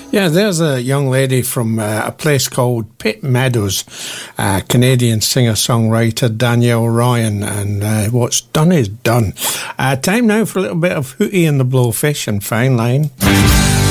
Yeah, there's a young lady from a place called Pitt Meadows, Canadian singer-songwriter Danielle Ryan, and what's done is done. Time now for a little bit of Hootie and the Blowfish and Fine Line.